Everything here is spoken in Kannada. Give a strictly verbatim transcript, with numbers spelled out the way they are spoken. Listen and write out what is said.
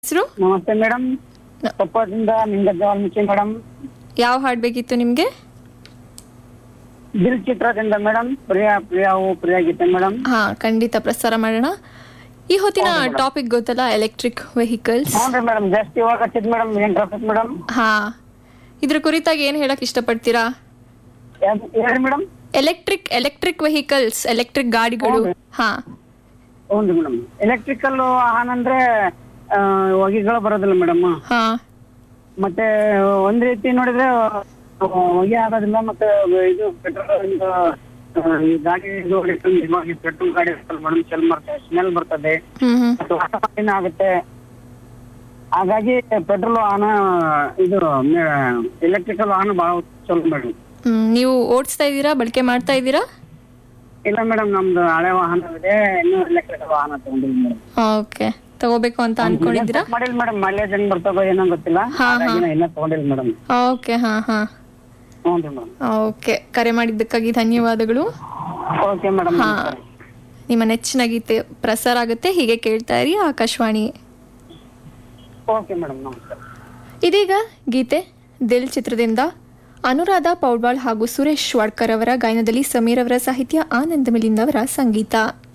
ಹೆಸರು? ನಮಸ್ತೆ ಮೇಡಮ್. ಕೊಪ್ಪದಿಂದ ನಿಂಗಜ್ಜ ವಾಲ್ಮೀಕಿ ಮೇಡಮ್. ಯಾವ ಹಾಡ್ ಬೇಕಿತ್ತು ನಿಮ್ಗೆ? ದಿಲ್ ಚಿತ್ರದಿಂದ ಮೇಡಮ್. ಪ್ರಿಯಾ ಪ್ರಿಯಾವು ಪ್ರಿಯಾ ಗೀತೆ ಮೇಡಮ್. ಹಾ, ಖಂಡಿತ ಪ್ರಸಾರ ಮಾಡೋಣ. ಈ ಹೊತ್ತಿನ ಹೌದು ಮೇಡಮ್. ಟಾಪಿಕ್ ಗೊತ್ತಲ್ಲ, ಎಲೆಕ್ಟ್ರಿಕ್ ವೆಹಿಕಲ್ಸ್. ಹ್ಞೂ ಮೇಡಮ್, ಜಾಸ್ತಿ ಇವಾಗ ಹಚ್ಚಿದ್ ಮೇಡಮ್. ಏನ್ ಟ್ರಾಫಿಕ್ ಮೇಡಮ್? ಹಾ, ಇದ್ರ ಕುರಿತಾಗಿ ಏನ್ ಹೇಳಕ್ ಇಷ್ಟಪಡ್ತೀರಾ? ಹೇಳಿ madam. Electric electric vehicles, electric ಗಾಡಿಗಳು. ಹೌದು. ಹಾ, ಹೌದು ಮೇಡಮ್. ಎಲೆಕ್ಟ್ರಿಕಲ್ ವಾಹನ ಅಂದ್ರೆ ಆ, ಹೊಗೆಗಳು ಬರೋದಿಲ್ಲ ಮೇಡಮ್. ಹಾ, ಮತ್ತೆ ಒಂದ್ ರೀತಿ ನೋಡಿದ್ರೆ ಆ, ಹೊಗೆ ಆಗೋದಿಲ್ಲ. ಮತ್ತೆ ಇದು ಪೆಟ್ರೋಲ್ ಈ ಗಾಡಿ ಇದು ಇವಾಗ ಪೆಟ್ರೋಲ್ ಗಾಡಿ ಮೇಡಮ್, ಸ್ಮೆಲ್ ಬರ್ತದೆ ಸ್ಮೆಲ್ ಬರ್ತದೆ ಹ್ಮ್ ಹ್ಮ್ ಮತ್ತು ವಾತಾವರಣ ಆಗುತ್ತೆ. ಹಾಗಾಗಿ ಪೆಟ್ರೋಲ್ ವಾಹನ ಇದು ಎಲೆಕ್ಟ್ರಿಕಲ್ ವಾಹನ ಬಹಳ ಚಲೋ ಮೇಡಮ್. ಹ್ಮ್ ನೀವು ಓಡಿಸ್ತಾ ಇದ್ದೀರಾ, ಬಳಕೆ ಮಾಡ್ತಾ ಇದ್ದೀರಾ? ಇಲ್ಲ ಮೇಡಮ್, ನಮ್ದು ಹಳೆ ವಾಹನ ಇದೆ, ಇನ್ನು ಎಲೆಕ್ಟ್ರಿಕಲ್ ವಾಹನ ತಗೊಂಡಿಲ್ಲ ಮೇಡಮ್. ಓಕೆ, ತಗೋಬೇಕು ಅಂತ ಅನ್ಕೊಂಡಿದ್ದೀರಾ? ಮಾಡಿಲ್ಲ ಮೇಡಮ್. ಮೈಲೇಜ್ ಹೆಂಗ್ ಬರ್ತದೋ ಏನೋ ಗೊತ್ತಿಲ್ಲ. ಹಾ, ಹಾಗಾಗಿ ಹಾ. ನಾ ಇನ್ನ ತಗೊಂಡಿಲ್ಲ ಮೇಡಮ್. ಓಕೆ, ಹಾ ಹಾ ಹ್ಞೂ ರೀ ಮೇಡಮ್. ಓಕೆ, ಕರೆ ಮಾಡಿದ್ದಕ್ಕಾಗಿ ಧನ್ಯವಾದಗಳು. Okay madam. ಹಾ, ನಿಮ್ಮ ನೆಚ್ಚಿನ ಗೀತೆ ಪ್ರಸಾರ ಆಗುತ್ತೆ, ಹೀಗೆ ಕೇಳ್ತಾ ಇರಿ ಆಕಾಶವಾಣಿ. ಓಕೆ ಮೇಡಮ್, ನಮಸ್ಕಾರ. ಇದೀಗ ಗೀತೆ ದಿಲ್ ಚಿತ್ರದಿಂದ ಅನುರಾಧ ಪೌಡ್ವಾಲ್ ಹಾಗೂ ಸುರೇಶ್ ವಾಡ್ಕರ್ ಅವರ ಗಾಯನದಲ್ಲಿ ಸಮೀರ್ ಅವರ ಸಾಹಿತ್ಯ, ಆನಂದ್ ಮಿಲಿಂದ್ ಅವರ ಸಂಗೀತ.